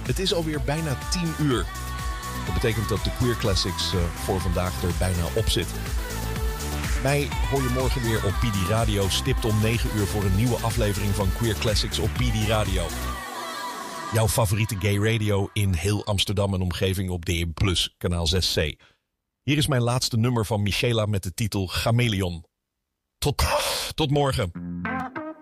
Het is alweer bijna 10 uur. Dat betekent dat de Queer Classics voor vandaag er bijna op zit. Mij hoor je morgen weer op PD Radio, stipt om 9 uur voor een nieuwe aflevering van Queer Classics op PD Radio. Jouw favoriete gay radio in heel Amsterdam en omgeving op DAB+, kanaal 6C. Hier is mijn laatste nummer van Michela met de titel Chameleon. Tot morgen.